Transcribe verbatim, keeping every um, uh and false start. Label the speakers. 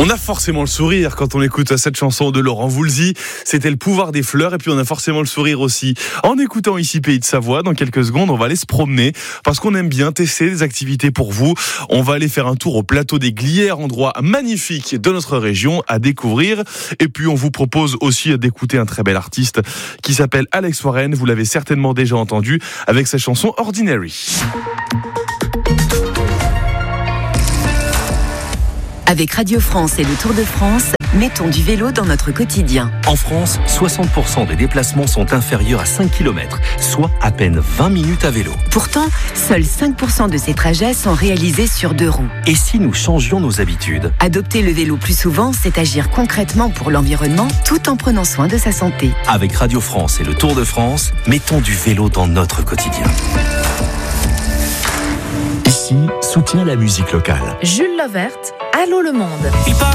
Speaker 1: On a forcément le sourire quand on écoute cette chanson de Laurent Voulzy. C'était Le pouvoir des fleurs. Et puis on a forcément le sourire aussi en écoutant ici Pays de Savoie. Dans quelques secondes, on va aller se promener parce qu'on aime bien tester des activités pour vous. On va aller faire un tour au plateau des Glières, endroit magnifique de notre région à découvrir. Et puis on vous propose aussi d'écouter un très bel artiste qui s'appelle Alex Warren. Vous l'avez certainement déjà entendu avec sa chanson Ordinary.
Speaker 2: Avec Radio France et le Tour de France, mettons du vélo dans notre quotidien.
Speaker 3: En France, soixante pour cent des déplacements sont inférieurs à cinq kilomètres, soit à peine vingt minutes à vélo.
Speaker 2: Pourtant, seuls cinq pour cent de ces trajets sont réalisés sur deux roues.
Speaker 3: Et si nous changions nos habitudes ?
Speaker 2: Adopter le vélo plus souvent, c'est agir concrètement pour l'environnement tout en prenant soin de sa santé.
Speaker 3: Avec Radio France et le Tour de France, mettons du vélo dans notre quotidien. Ici, soutient la musique locale.
Speaker 4: Jules Lovert, Allô le monde.